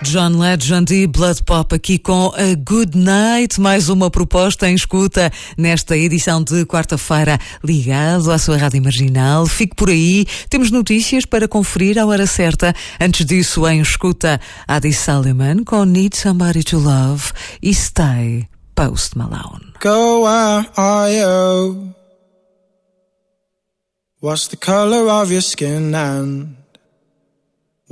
John Legend e Blood Pop aqui com a Good Night, mais uma proposta em escuta nesta edição de quarta-feira, ligado à sua rádio marginal. Fique por aí, temos notícias para conferir à hora certa. Antes disso, em escuta, Adi Saliman com Need Somebody to Love e Stay, Post Malone. Go, where are you? What's the color of your skin and